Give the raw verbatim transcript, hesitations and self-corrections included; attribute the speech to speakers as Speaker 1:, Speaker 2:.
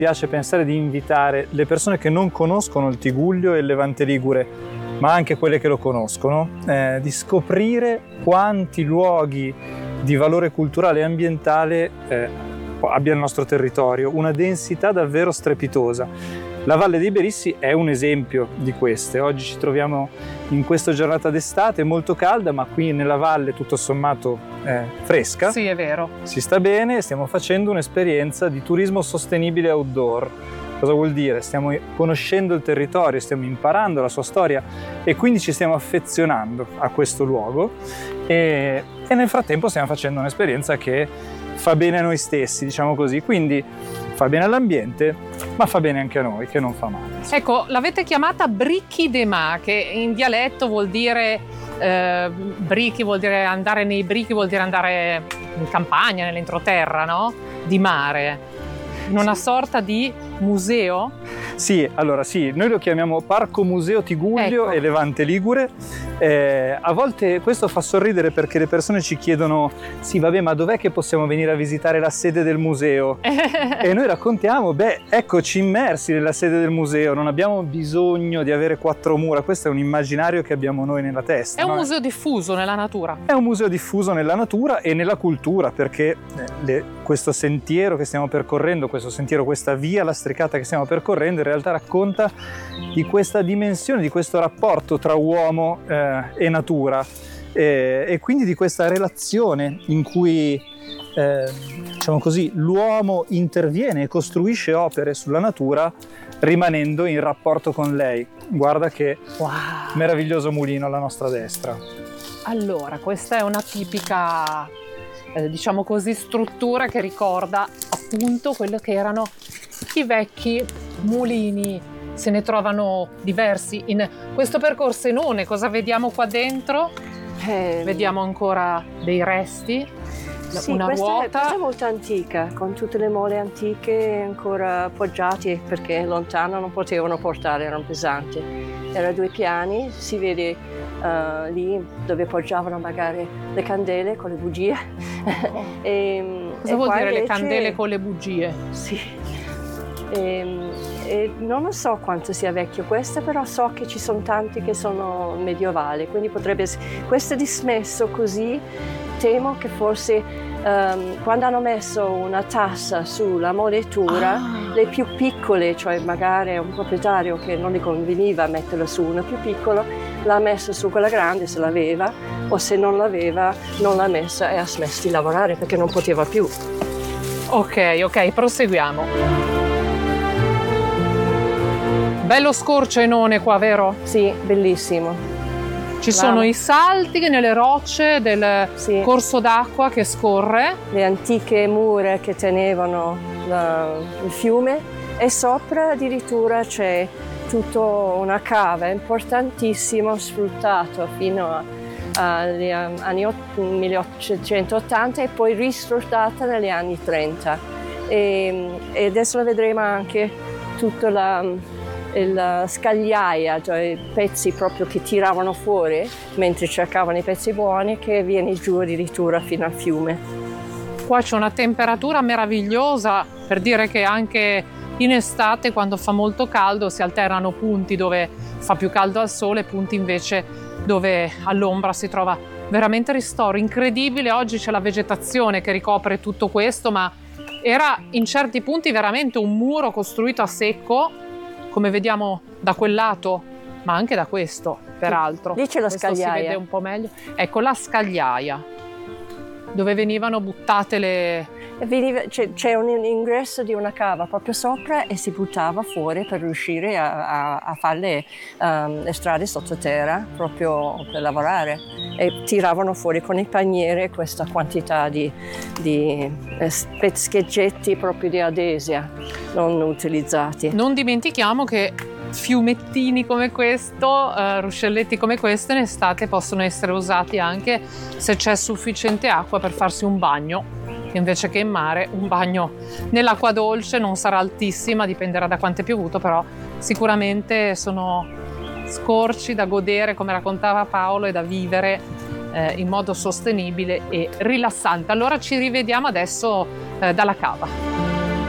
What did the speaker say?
Speaker 1: piace pensare di invitare le persone che non conoscono il Tigullio e il Levante Ligure, ma anche quelle che lo conoscono, eh, di scoprire quanti luoghi di valore culturale e ambientale eh, abbia il nostro territorio, una densità davvero strepitosa. La Valle dei Berissi è un esempio di queste. Oggi ci troviamo in questa giornata d'estate molto calda, ma qui nella valle tutto sommato eh, fresca.
Speaker 2: Sì, è vero.
Speaker 1: Si sta bene e stiamo facendo un'esperienza di turismo sostenibile outdoor. Cosa vuol dire? Stiamo conoscendo il territorio, stiamo imparando la sua storia e quindi ci stiamo affezionando a questo luogo e, e nel frattempo stiamo facendo un'esperienza che fa bene a noi stessi, diciamo così. Quindi fa bene all'ambiente, ma fa bene anche a noi, che non fa male.
Speaker 2: Ecco, l'avete chiamata Bricchi de Ma, che in dialetto vuol dire eh, brichi, vuol dire andare nei brichi, vuol dire andare in campagna, nell'entroterra, no? Di mare. In una sorta di museo?
Speaker 1: Sì, allora sì, noi lo chiamiamo Parco Museo Tigullio
Speaker 2: Ecco.
Speaker 1: e Levante Ligure. Eh, a volte questo fa sorridere perché le persone ci chiedono sì vabbè ma dov'è che possiamo venire a visitare la sede del museo? E noi raccontiamo, beh eccoci immersi nella sede del museo, non abbiamo bisogno di avere quattro mura, questo è un immaginario che abbiamo noi nella testa.
Speaker 2: È un
Speaker 1: no?
Speaker 2: museo diffuso nella natura.
Speaker 1: È un museo diffuso nella natura e nella cultura perché eh, le, questo sentiero che stiamo percorrendo, questo sentiero, questa via lastricata che stiamo percorrendo in realtà racconta di questa dimensione, di questo rapporto tra uomo eh, e natura eh, e quindi di questa relazione in cui eh, diciamo così, l'uomo interviene e costruisce opere sulla natura rimanendo in rapporto con lei. Guarda che
Speaker 2: Wow.
Speaker 1: meraviglioso mulino alla nostra destra.
Speaker 2: Allora, questa è una tipica, eh, diciamo così, struttura che ricorda appunto quello che erano i vecchi mulini. Se ne trovano diversi in questo percorsenone. Cosa vediamo qua dentro?
Speaker 3: Eh,
Speaker 2: Vediamo ancora dei resti,
Speaker 3: sì,
Speaker 2: una
Speaker 3: questa,
Speaker 2: ruota.
Speaker 3: È, questa è molto antica, con tutte le mole antiche ancora appoggiate perché lontano non potevano portare, erano pesanti. Era due piani, si vede uh, lì dove appoggiavano magari le candele con le bugie. e,
Speaker 2: Cosa
Speaker 3: e
Speaker 2: vuol
Speaker 3: qua
Speaker 2: dire le
Speaker 3: invece-
Speaker 2: candele con le bugie?
Speaker 3: Sì. E, e non lo so quanto sia vecchio questo, però so che ci sono tanti che sono medievali, quindi potrebbe essere questo è dismesso così. Temo che forse um, quando hanno messo una tassa sulla molettura,
Speaker 2: Ah.
Speaker 3: le più piccole, cioè magari un proprietario che non gli conveniva metterla su una più piccola, l'ha messa su quella grande se l'aveva, o se non l'aveva non l'ha messa e ha smesso di lavorare perché non poteva più.
Speaker 2: Ok, ok, proseguiamo. Bello scorcenone qua, vero?
Speaker 3: Sì, bellissimo.
Speaker 2: Ci
Speaker 3: Bravo.
Speaker 2: sono i salti nelle rocce del
Speaker 3: Sì.
Speaker 2: corso d'acqua che scorre.
Speaker 3: Le antiche mura che tenevano la- il fiume e sopra addirittura c'è tutta una cava importantissima sfruttata fino a- agli anni ott- milleottocentottanta e poi risfruttata negli anni trenta. E, e adesso la vedremo anche tutta la, la scagliaia, cioè i pezzi proprio che tiravano fuori mentre cercavano i pezzi buoni, che viene giù addirittura fino al fiume.
Speaker 2: Qua c'è una temperatura meravigliosa, per dire che anche in estate, quando fa molto caldo, si alternano punti dove fa più caldo al sole e punti invece dove all'ombra si trova veramente ristoro. Incredibile, oggi c'è la vegetazione che ricopre tutto questo, ma era in certi punti veramente un muro costruito a secco, come vediamo da quel lato, ma anche da questo, peraltro.
Speaker 3: Lì c'è la
Speaker 2: Questo
Speaker 3: scagliaia.
Speaker 2: si vede un po' meglio. Ecco la scagliaia, dove venivano buttate le...
Speaker 3: E veniva- c'è, c'è un ingresso di una cava proprio sopra e si buttava fuori per riuscire a, a, a fare le, um, le strade sottoterra proprio per lavorare, e tiravano fuori con i paniere questa quantità di, di eh, scheggetti proprio di adesia non utilizzati.
Speaker 2: Non dimentichiamo che fiumettini come questo, eh, ruscelletti come questo in estate possono essere usati anche se c'è sufficiente acqua per farsi un bagno. Invece che in mare, un bagno nell'acqua dolce non sarà altissima, dipenderà da quanto è piovuto, però sicuramente sono scorci da godere, come raccontava Paolo, e da vivere eh, in modo sostenibile e rilassante. Allora ci rivediamo adesso eh, dalla cava.